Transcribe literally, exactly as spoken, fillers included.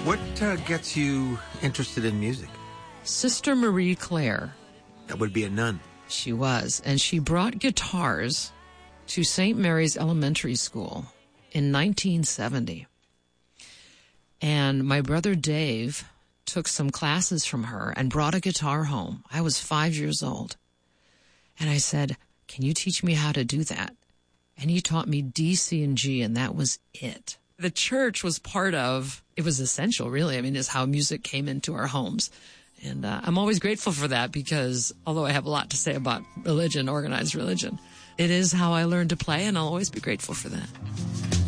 What uh, gets you interested in music? Sister Marie Claire. That would be a nun. She was, and she brought guitars to Saint Mary's Elementary School in nineteen seventy. And my brother Dave took some classes from her and brought a guitar home. I was five years old. And I said, can you teach me how to do that? And he taught me D, C, and G, and that was it. The church was part of, it was essential, really. I mean, is how music came into our homes. And uh, I'm always grateful for that because although I have a lot to say about religion, organized religion, it is how I learned to play, and I'll always be grateful for that.